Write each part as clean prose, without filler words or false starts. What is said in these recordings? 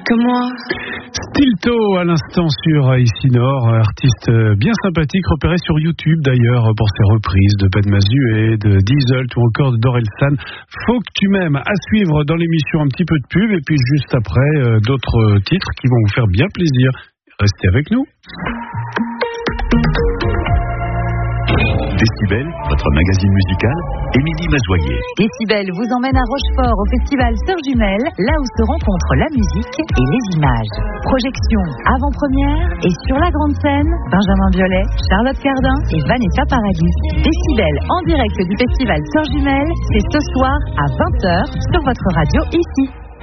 que moi. Stilto à l'instant sur Ici Nord, artiste bien sympathique, repéré sur YouTube d'ailleurs pour ses reprises de Ben Mazuet, de Diesel ou encore de Dorelsan. Faut que tu m'aimes, à suivre dans l'émission, un petit peu de pub et puis juste après d'autres titres qui vont vous faire bien plaisir. Restez avec nous. Décibel, votre magazine musical, Émilie Mazoyer. Décibel vous emmène à Rochefort au festival Sœurs Jumelles, là où se rencontrent la musique et les images. Projection avant-première et sur la grande scène, Benjamin Biolay, Charlotte Cardin et Vanessa Paradis. Décibel en direct du festival Sœurs Jumelles, c'est ce soir à 20h sur votre radio ici.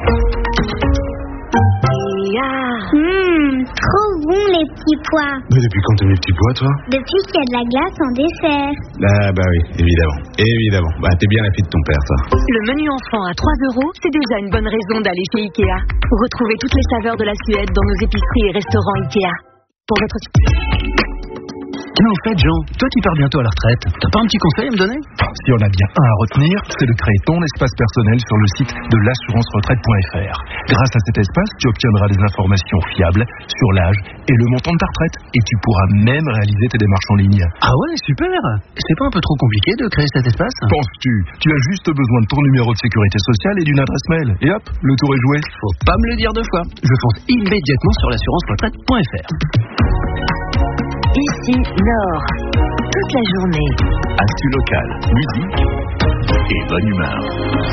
Trop bon les petits pois. Mais depuis quand t'aimes les petits pois, toi? Depuis qu'il y a de la glace en dessert. Ah bah oui, évidemment. Bah t'es bien la fille de ton père, ça. Le menu enfant à 3 €, c'est déjà une bonne raison d'aller chez Ikea. Retrouvez toutes les saveurs de la Suède dans nos épiceries et restaurants Ikea. Pour votre... Tiens, au fait, Jean, toi qui pars bientôt à la retraite, t'as pas un petit conseil à me donner? Si on a bien un à retenir, c'est de créer ton espace personnel sur le site de l'assurance-retraite.fr. Grâce à cet espace, tu obtiendras des informations fiables sur l'âge et le montant de ta retraite. Et tu pourras même réaliser tes démarches en ligne. Ah ouais, super! C'est pas un peu trop compliqué de créer cet espace? Penses-tu? Tu as juste besoin de ton numéro de sécurité sociale et d'une adresse mail. Et hop, le tour est joué. Faut pas me le dire deux fois. Je fonce immédiatement sur l'assurance-retraite.fr. Ici Nord, toute la journée. Actu local, musique et bonne humeur.